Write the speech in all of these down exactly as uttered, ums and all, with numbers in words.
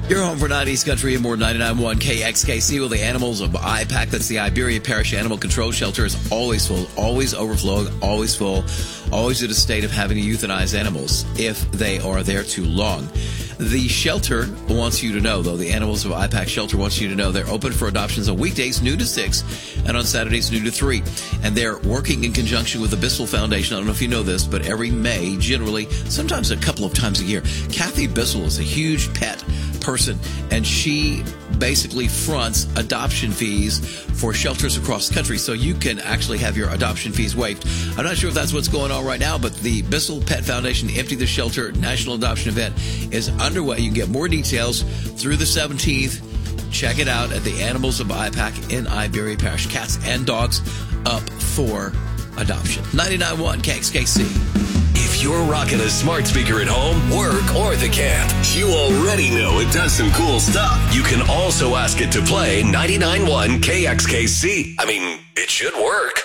Your home for nineties country and more. Ninety-nine point one K X K C with the animals of I PAC. That's the Iberia Parish Animal Control Shelter. Is always full, always overflowing, always full, always in a state of having to euthanize animals if they are there too long. The shelter wants you to know, though, the Animals of I PAC shelter wants you to know they're open for adoptions on weekdays, noon to six, and on Saturdays, noon to three. And they're working in conjunction with the Bissell Foundation. I don't know if you know this, but every May, generally, sometimes a couple of times a year, Kathy Bissell is a huge pet person, and she basically fronts adoption fees for shelters across the country, so you can actually have your adoption fees waived. I'm not sure if that's what's going on right now, but the Bissell Pet Foundation Empty the Shelter National Adoption Event is underway. You can get more details through the seventeenth. Check it out at the Animals of I PAC in Iberia Parish. Cats and dogs up for adoption. ninety-nine point one K X K C. If you're rocking a smart speaker at home, work, or the camp, you already know it does some cool stuff. You can also ask it to play ninety-nine point one K X K C. I mean, it should work.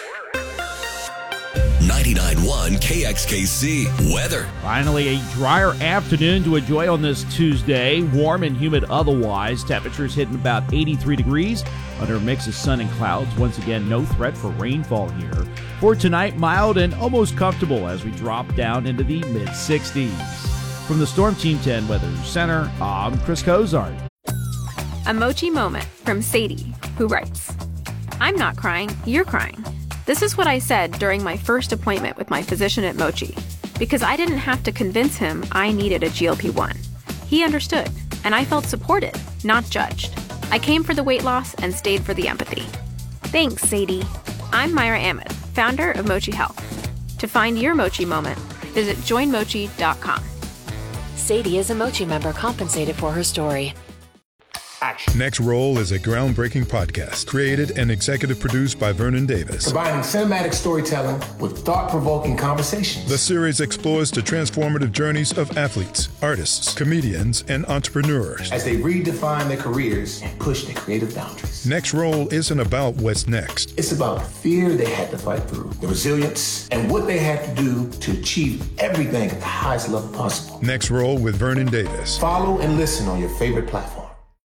ninety-nine point one K X K C weather. Finally, a drier afternoon to enjoy on this Tuesday. Warm and humid otherwise. Temperatures hitting about eighty-three degrees under a mix of sun and clouds. Once again, no threat for rainfall here. For tonight, mild and almost comfortable as we drop down into the mid sixties. From the Storm Team ten Weather Center, I'm Chris Cozart. A Mochi moment from Sadie, who writes, I'm not crying, you're crying. This is what I said during my first appointment with my physician at Mochi, because I didn't have to convince him I needed a G L P one. He understood, and I felt supported, not judged. I came for the weight loss and stayed for the empathy. Thanks, Sadie. I'm Myra Ahmed, founder of Mochi Health. To find your Mochi moment, visit join mochi dot com. Sadie is a Mochi member compensated for her story. Action. Next Roll is a groundbreaking podcast created and executive produced by Vernon Davis. Combining cinematic storytelling with thought-provoking conversations. The series explores the transformative journeys of athletes, artists, comedians, and entrepreneurs as they redefine their careers and push their creative boundaries. Next Roll isn't about what's next. It's about the fear they had to fight through, the resilience, and what they had to do to achieve everything at the highest level possible. Next Roll with Vernon Davis. Follow and listen on your favorite platform.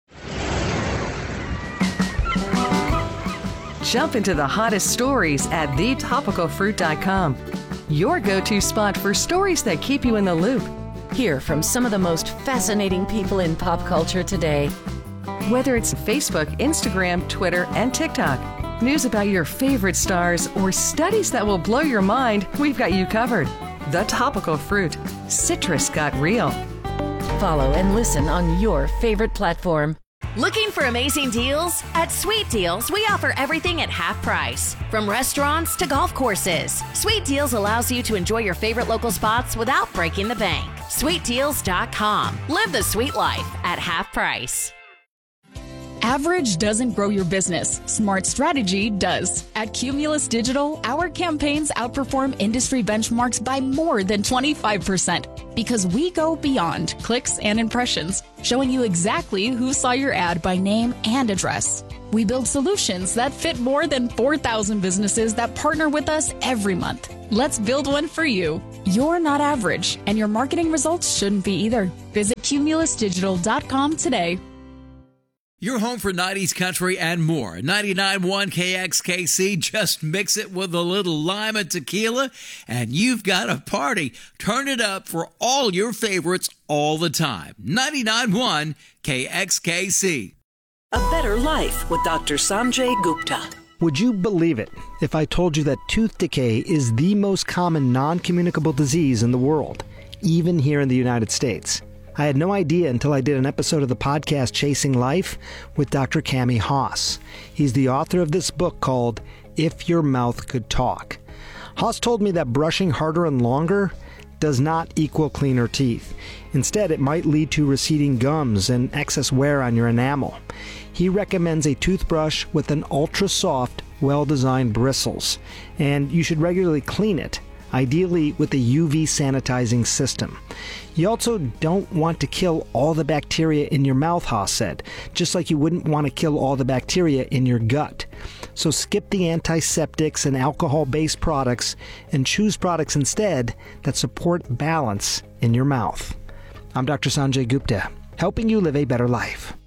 Jump into the hottest stories at the topical fruit dot com. Your go-to spot for stories that keep you in the loop. Hear from some of the most fascinating people in pop culture today. Whether it's Facebook, Instagram, Twitter, and TikTok, news about your favorite stars, or studies that will blow your mind, we've got you covered. The Topical Fruit. Citrus got real. Follow and listen on your favorite platform. Looking for amazing deals? At Sweet Deals, we offer everything at half price. From restaurants to golf courses, Sweet Deals allows you to enjoy your favorite local spots without breaking the bank. sweet deals dot com. Live the sweet life at half price. Average doesn't grow your business. Smart strategy does. At Cumulus Digital, our campaigns outperform industry benchmarks by more than twenty-five percent because we go beyond clicks and impressions, showing you exactly who saw your ad by name and address. We build solutions that fit more than four thousand businesses that partner with us every month. Let's build one for you. You're not average, and your marketing results shouldn't be either. Visit cumulus digital dot com today. Your home for nineties country and more. ninety-nine point one K X K C. Just mix it with a little lime and tequila, and you've got a party. Turn it up for all your favorites all the time. ninety-nine point one K X K C. A Better Life with Doctor Sanjay Gupta. Would you believe it if I told you that tooth decay is the most common non-communicable disease in the world, even here in the United States? I had no idea until I did an episode of the podcast Chasing Life with Doctor Cami Haas. He's the author of this book called If Your Mouth Could Talk. Haas told me that brushing harder and longer does not equal cleaner teeth. Instead, it might lead to receding gums and excess wear on your enamel. He recommends a toothbrush with an ultra-soft, well-designed bristles, and you should regularly clean it, ideally with a U V sanitizing system. You also don't want to kill all the bacteria in your mouth, Haas said, just like you wouldn't want to kill all the bacteria in your gut. So skip the antiseptics and alcohol-based products and choose products instead that support balance in your mouth. I'm Doctor Sanjay Gupta. helping you live a better life.